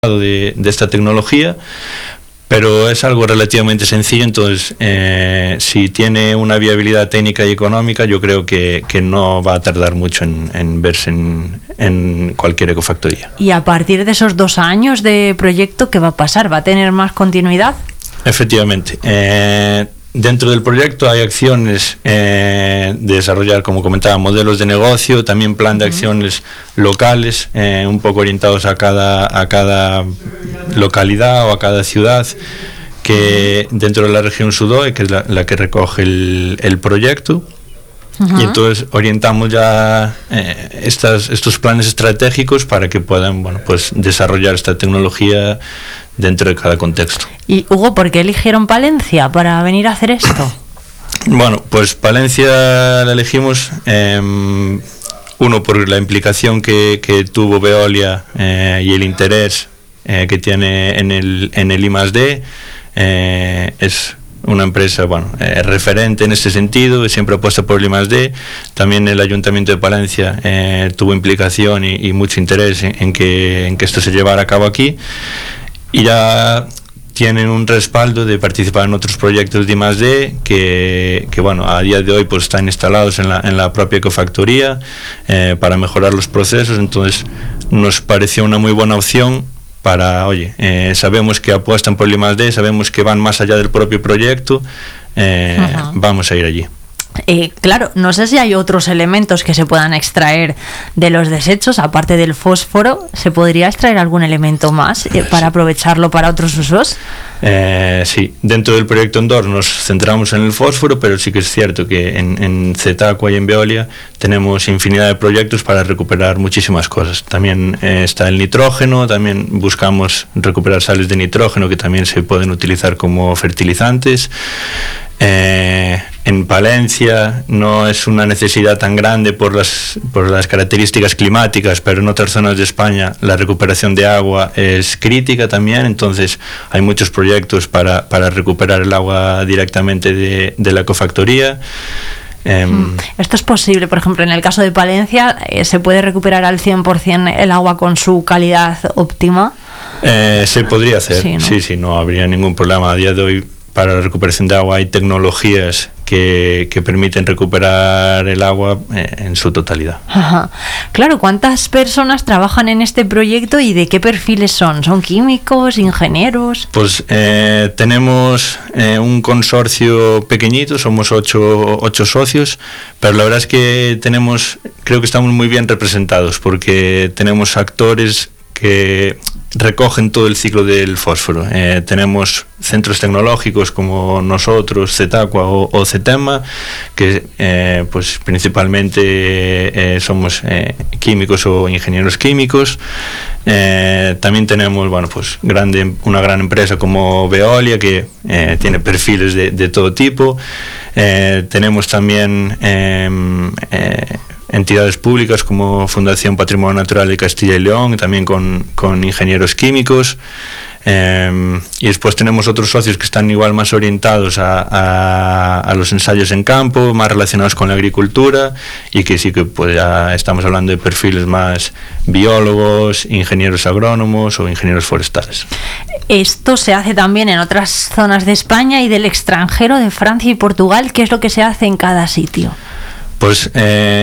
de esta tecnología, pero es algo relativamente sencillo, entonces si tiene una viabilidad técnica y económica, yo creo que no va a tardar mucho en verse en cualquier ecofactoría. Y a partir de esos 2 años de proyecto, ¿qué va a pasar? ¿Va a tener más continuidad? Efectivamente. Dentro del proyecto hay acciones de desarrollar, como comentaba, modelos de negocio, también plan de acciones locales, un poco orientados a cada localidad o a cada ciudad, que dentro de la región Sudoe, que es la que recoge el proyecto. Y entonces orientamos ya estos planes estratégicos para que puedan, pues desarrollar esta tecnología dentro de cada contexto. Y Hugo, ¿por qué eligieron Palencia para venir a hacer esto? Bueno, pues Palencia la elegimos, uno, por la implicación que tuvo Veolia y el interés que tiene en el I+D. Es una empresa referente en este sentido, siempre apuesta por el I+D. También el Ayuntamiento de Palencia tuvo implicación y mucho interés en que esto se llevara a cabo aquí, y ya tienen un respaldo de participar en otros proyectos de I+D que a día de hoy pues están instalados en la propia ecofactoría para mejorar los procesos. Entonces nos pareció una muy buena opción para, sabemos que apuestan por el I+D, sabemos que van más allá del propio proyecto, vamos a ir allí. Claro, no sé si hay otros elementos que se puedan extraer de los desechos, aparte del fósforo. ¿Se podría extraer algún elemento más para aprovecharlo para otros usos? Sí, dentro del proyecto Endor nos centramos en el fósforo, pero sí que es cierto que en Cetacua y en Veolia tenemos infinidad de proyectos para recuperar muchísimas cosas. También está el nitrógeno, también buscamos recuperar sales de nitrógeno que también se pueden utilizar como fertilizantes. En Palencia no es una necesidad tan grande por las características climáticas, pero en otras zonas de España la recuperación de agua es crítica también, entonces hay muchos proyectos para recuperar el agua directamente de la ecofactoría. ¿Esto es posible? Por ejemplo, en el caso de Palencia, ¿se puede recuperar al 100% el agua con su calidad óptima? Se podría hacer, sí, no habría ningún problema. A día de hoy, para la recuperación de agua hay tecnologías que permiten recuperar el agua en su totalidad. Ajá. Claro, ¿cuántas personas trabajan en este proyecto y de qué perfiles son? ¿Son químicos, ingenieros? Pues tenemos un consorcio pequeñito, somos 8 socios, pero la verdad es que creo que estamos muy bien representados porque tenemos actores que recogen todo el ciclo del fósforo. Tenemos centros tecnológicos como nosotros, Cetacua o Cetema, que pues principalmente somos químicos o ingenieros químicos. También tenemos una gran empresa como Veolia, que tiene perfiles de todo tipo. Tenemos también entidades públicas como Fundación Patrimonio Natural de Castilla y León, también con ingenieros químicos, y después tenemos otros socios que están igual más orientados a los ensayos en campo, más relacionados con la agricultura, y que sí que pues ya estamos hablando de perfiles más biólogos, ingenieros agrónomos o ingenieros forestales. Esto se hace también en otras zonas de España y del extranjero, de Francia y Portugal. ¿Qué es lo que se hace en cada sitio? Pues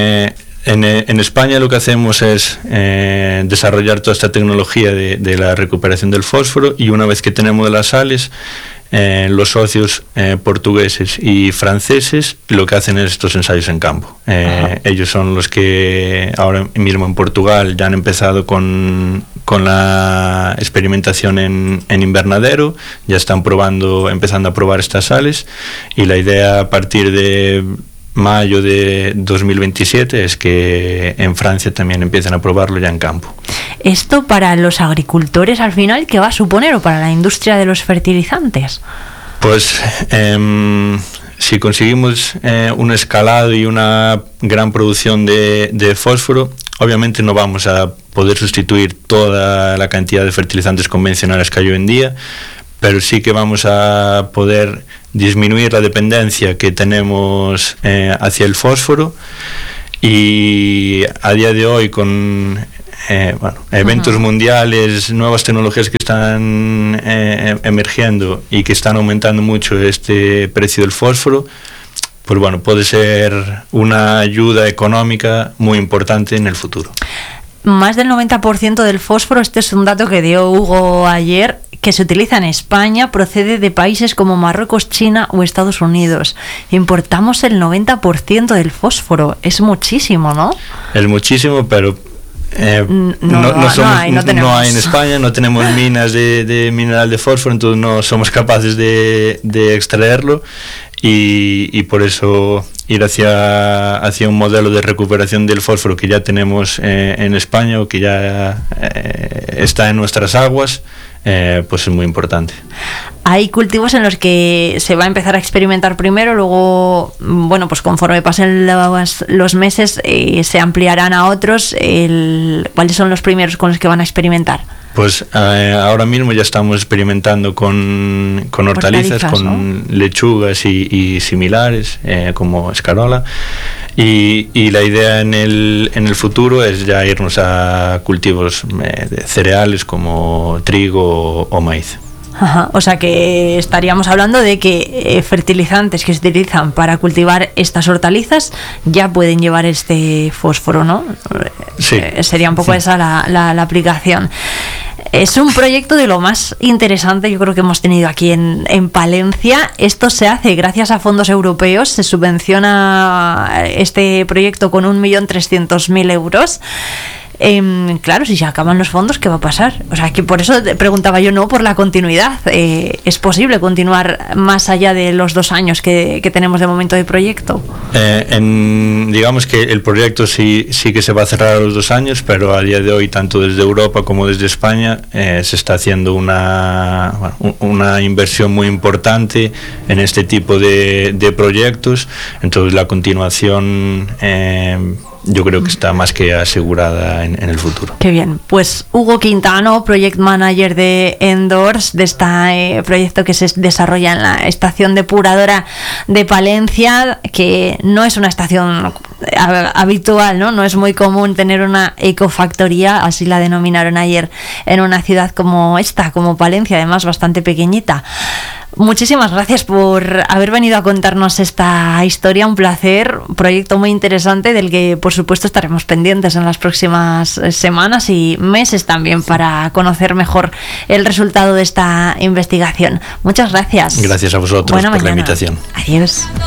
en España lo que hacemos es desarrollar toda esta tecnología de la recuperación del fósforo, y una vez que tenemos las sales, los socios portugueses y franceses lo que hacen es estos ensayos en campo. Ellos son los que ahora mismo en Portugal ya han empezado con la experimentación en invernadero, ya están empezando a probar estas sales, y la idea a partir de mayo de 2027 es que en Francia también empiezan a probarlo ya en campo. ¿Esto para los agricultores al final qué va a suponer, o para la industria de los fertilizantes? Pues si conseguimos un escalado y una gran producción de fósforo, obviamente no vamos a poder sustituir toda la cantidad de fertilizantes convencionales que hay hoy en día, pero sí que vamos a poder disminuir la dependencia que tenemos hacia el fósforo, y a día de hoy con eventos mundiales, nuevas tecnologías que están emergiendo y que están aumentando mucho este precio del fósforo, pues bueno, puede ser una ayuda económica muy importante en el futuro. Más del 90% del fósforo, este es un dato que dio Hugo ayer, que se utiliza en España, procede de países como Marruecos, China o Estados Unidos. Importamos el 90% del fósforo. Es muchísimo, ¿no? Es muchísimo, pero no hay en España, no tenemos minas de mineral de fósforo, entonces no somos capaces de extraerlo. Y por eso ir hacia un modelo de recuperación del fósforo que ya tenemos en España, o que ya está en nuestras aguas, pues es muy importante. Hay cultivos en los que se va a empezar a experimentar primero, luego, bueno, pues conforme pasen los meses se ampliarán a otros. ¿Cuáles son los primeros con los que van a experimentar? Pues ahora mismo ya estamos experimentando con hortalizas, con ¿no? lechugas y similares, como escarola, y la idea en el futuro es ya irnos a cultivos de cereales como trigo o maíz. Ajá, o sea que estaríamos hablando de que fertilizantes que se utilizan para cultivar estas hortalizas ya pueden llevar este fósforo, ¿no? Sí. Sería un poco esa la aplicación. Es un proyecto de lo más interesante, yo creo, que hemos tenido aquí en Palencia. Esto se hace gracias a fondos europeos. Se subvenciona este proyecto con 1.300.000 euros. Claro, si se acaban los fondos, ¿qué va a pasar? O sea, que por eso te preguntaba yo, no por la continuidad. ¿Es posible continuar más allá de los 2 años que tenemos de momento de proyecto? Digamos que el proyecto sí que se va a cerrar a los 2 años, pero a día de hoy, tanto desde Europa como desde España, se está haciendo una inversión muy importante en este tipo de proyectos. Entonces la continuación yo creo que está más que asegurada en el futuro. Qué bien. Pues Hugo Quintano, Project Manager de Endors, de este proyecto que se desarrolla en la estación depuradora de Palencia, que no es una estación habitual, ¿no? No es muy común tener una ecofactoría, así la denominaron ayer, en una ciudad como esta, como Palencia, además bastante pequeñita. Muchísimas gracias por haber venido a contarnos esta historia, un placer, un proyecto muy interesante del que por supuesto estaremos pendientes en las próximas semanas y meses también para conocer mejor el resultado de esta investigación. Muchas gracias. Gracias a vosotros por la invitación. Adiós.